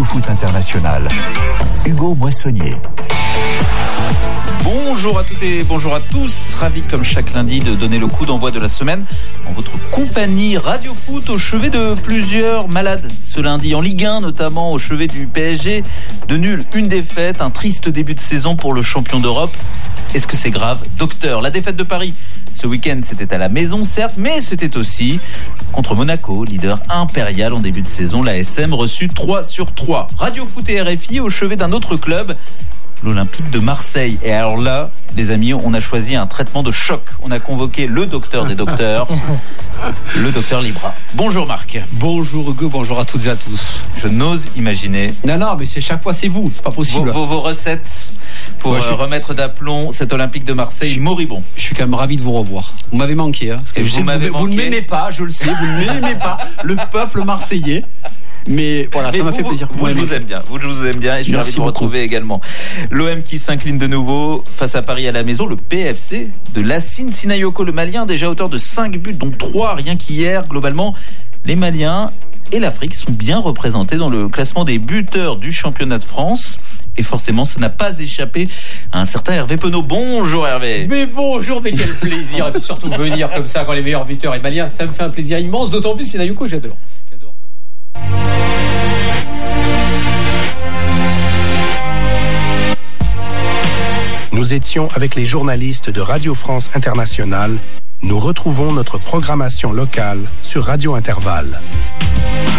Radio Foot International. Hugo Moissonnier. Bonjour à toutes et bonjour à tous, ravi comme chaque lundi de donner le coup d'envoi de la semaine en votre compagnie. Radio Foot au chevet de plusieurs malades ce lundi en Ligue 1, notamment au chevet du PSG. De nul, une défaite, un triste début de saison pour le champion d'Europe. Est-ce que c'est grave, docteur? La défaite de Paris ce week-end, c'était à la maison certes, mais c'était aussi contre Monaco, leader impérial en début de saison. L'ASM reçu 3/3. Radio Foot et RFI au chevet d'un autre club, l'Olympique de Marseille. Et alors là, les amis, on a choisi un traitement de choc. On a convoqué le docteur des docteurs, le docteur Libra. Bonjour Marc. Bonjour Hugo, bonjour à toutes et à tous. Je n'ose imaginer. Non, mais c'est chaque fois c'est vous, c'est pas possible. Vos recettes pour remettre d'aplomb cet Olympique de Marseille moribond. Je suis quand même ravi de vous revoir. Vous m'avez manqué, hein, parce que vous ne m'aimez pas, je le sais, vous ne m'aimez pas, le peuple marseillais. Mais voilà, ça m'a fait plaisir. Je vous aime bien et je suis ravi de vous retrouver également. L'OM qui s'incline de nouveau face à Paris à la maison. Le PFC de Lassine Sinayoko, le Malien, déjà auteur de 5 buts, dont 3 rien qu'hier. Globalement, les Maliens et l'Afrique sont bien représentés dans le classement des buteurs du championnat de France. Et forcément, ça n'a pas échappé à un certain Hervé Penaud. Bonjour Hervé. Mais bonjour, mais quel plaisir. Et puis surtout venir comme ça quand les meilleurs buteurs et Maliens, ça me fait un plaisir immense. D'autant plus Sinayoko, j'adore. Nous étions avec les journalistes de Radio France Internationale. Nous retrouvons notre programmation locale sur Radio Intervalle.